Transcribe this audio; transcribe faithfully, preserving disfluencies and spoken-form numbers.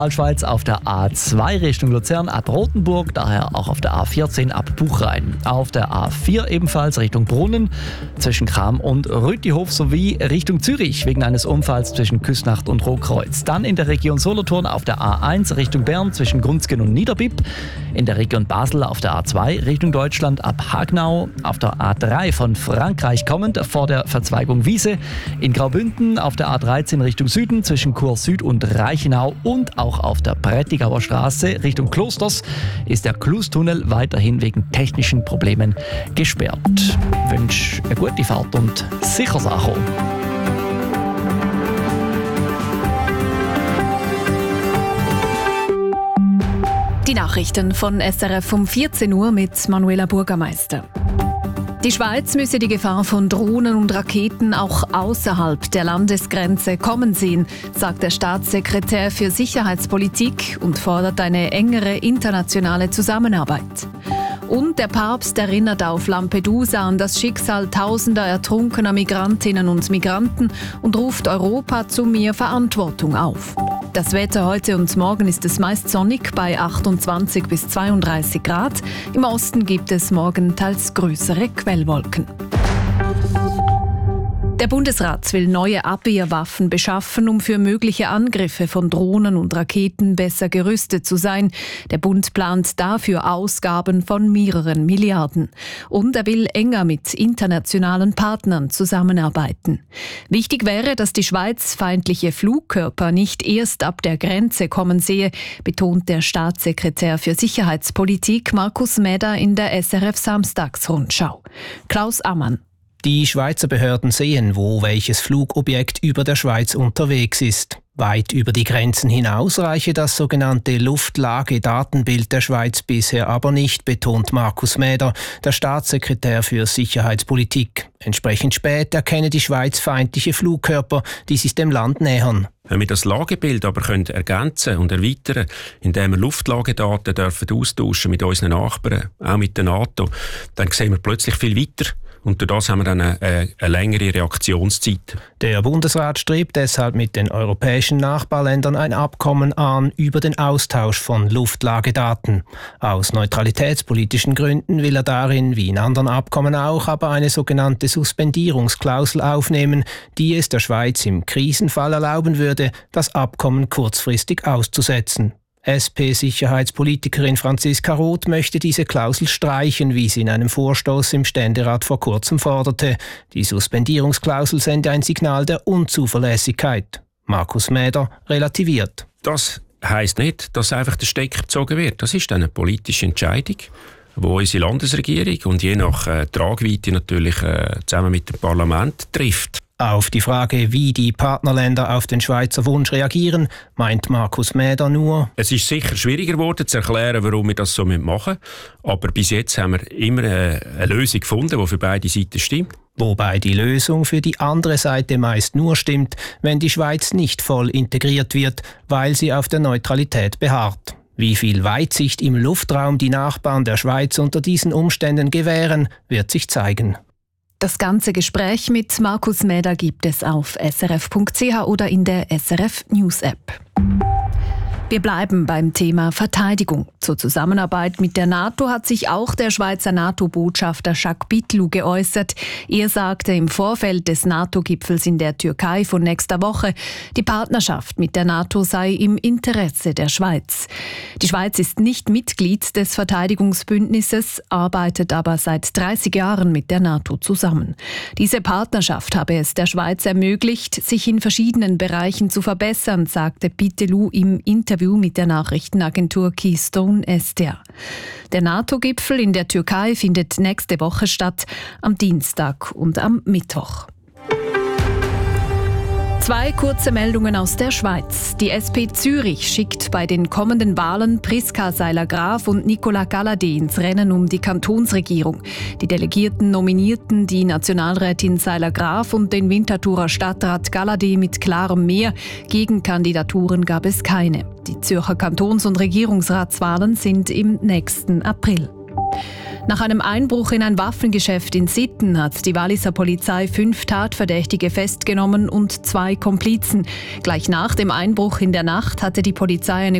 Schweiz auf der A zwei Richtung Luzern ab Rothenburg, daher auch auf der A vierzehn ab Buchrein. Auf der A vier ebenfalls Richtung Brunnen zwischen Cham und Rütihof sowie Richtung Zürich wegen eines Unfalls zwischen Küsnacht und Rohkreuz. Dann in der Region Solothurn auf der A eins Richtung Bern zwischen Gunzgen und Niederbipp. In der Region Basel auf der A zwei Richtung Deutschland ab Hagnau. Auf der A drei von Frankreich kommend vor der Verzweigung Wiese. In Graubünden auf der A dreizehn Richtung Süden zwischen Chur Süd und Reichenau und auch auf der Prättigauer Straße Richtung Klosters ist der Klustunnel weiterhin wegen technischen Problemen gesperrt. Ich wünsche eine gute Fahrt und sicher Sache. Die Nachrichten von S R F um vierzehn Uhr mit Manuela Bürgermeister. Die Schweiz müsse die Gefahr von Drohnen und Raketen auch außerhalb der Landesgrenze kommen sehen, sagt der Staatssekretär für Sicherheitspolitik und fordert eine engere internationale Zusammenarbeit. Und der Papst erinnert auf Lampedusa an das Schicksal tausender ertrunkener Migrantinnen und Migranten und ruft Europa zu mehr Verantwortung auf. Das Wetter heute und morgen ist es meist sonnig bei achtundzwanzig bis zweiunddreißig Grad. Im Osten gibt es morgen teils größere Quellwolken. Der Bundesrat will neue Abwehrwaffen beschaffen, um für mögliche Angriffe von Drohnen und Raketen besser gerüstet zu sein. Der Bund plant dafür Ausgaben von mehreren Milliarden. Und er will enger mit internationalen Partnern zusammenarbeiten. Wichtig wäre, dass die Schweiz feindliche Flugkörper nicht erst ab der Grenze kommen sehe, betont der Staatssekretär für Sicherheitspolitik Markus Mäder in der S R F Samstagsrundschau. Klaus Ammann. Die Schweizer Behörden sehen, wo welches Flugobjekt über der Schweiz unterwegs ist. Weit über die Grenzen hinaus reiche das sogenannte Luftlagedatenbild der Schweiz bisher aber nicht, betont Markus Mäder, der Staatssekretär für Sicherheitspolitik. Entsprechend spät erkenne die Schweiz feindliche Flugkörper, die sich dem Land nähern. Wenn wir das Lagebild aber können ergänzen und erweitern, indem wir Luftlagedaten dürfen austauschen mit unseren Nachbarn, auch mit der NATO, dann sehen wir plötzlich viel weiter. Und durch das haben wir dann eine, eine längere Reaktionszeit. Der Bundesrat strebt deshalb mit den europäischen Nachbarländern ein Abkommen an über den Austausch von Luftlagedaten. Aus neutralitätspolitischen Gründen will er darin, wie in anderen Abkommen auch, aber eine sogenannte Suspendierungsklausel aufnehmen, die es der Schweiz im Krisenfall erlauben würde, das Abkommen kurzfristig auszusetzen. S P-Sicherheitspolitikerin Franziska Roth möchte diese Klausel streichen, wie sie in einem Vorstoß im Ständerat vor kurzem forderte. Die Suspendierungsklausel sende ein Signal der Unzuverlässigkeit. Markus Mäder relativiert. Das heisst nicht, dass einfach der Stecker gezogen wird. Das ist eine politische Entscheidung, wo unsere Landesregierung und je nach äh, Tragweite natürlich äh, zusammen mit dem Parlament trifft. Auf die Frage, wie die Partnerländer auf den Schweizer Wunsch reagieren, meint Markus Mäder nur: Es ist sicher schwieriger geworden zu erklären, warum wir das so machen müssen. Aber bis jetzt haben wir immer eine Lösung gefunden, die für beide Seiten stimmt. Wobei die Lösung für die andere Seite meist nur stimmt, wenn die Schweiz nicht voll integriert wird, weil sie auf der Neutralität beharrt. Wie viel Weitsicht im Luftraum die Nachbarn der Schweiz unter diesen Umständen gewähren, wird sich zeigen. Das ganze Gespräch mit Markus Mäder gibt es auf s r f punkt c h oder in der S R F News App. Wir bleiben beim Thema Verteidigung. Zur Zusammenarbeit mit der NATO hat sich auch der Schweizer NATO-Botschafter Jacques Bittlou geäußert. Er sagte im Vorfeld des NATO-Gipfels in der Türkei von nächster Woche, die Partnerschaft mit der NATO sei im Interesse der Schweiz. Die Schweiz ist nicht Mitglied des Verteidigungsbündnisses, arbeitet aber seit dreißig Jahren mit der NATO zusammen. Diese Partnerschaft habe es der Schweiz ermöglicht, sich in verschiedenen Bereichen zu verbessern, sagte Bittlou im Interview mit der Nachrichtenagentur Keystone Ester. Der NATO-Gipfel in der Türkei findet nächste Woche statt, am Dienstag und am Mittwoch. Zwei kurze Meldungen aus der Schweiz. Die S P Zürich schickt bei den kommenden Wahlen Priska Seiler-Graf und Nicolas Galladay ins Rennen um die Kantonsregierung. Die Delegierten nominierten die Nationalrätin Seiler-Graf und den Winterthurer Stadtrat Galladay mit klarem Mehr. Gegenkandidaturen gab es keine. Die Zürcher Kantons- und Regierungsratswahlen sind im nächsten April. Nach einem Einbruch in ein Waffengeschäft in Sitten hat die Walliser Polizei fünf Tatverdächtige festgenommen und zwei Komplizen. Gleich nach dem Einbruch in der Nacht hatte die Polizei eine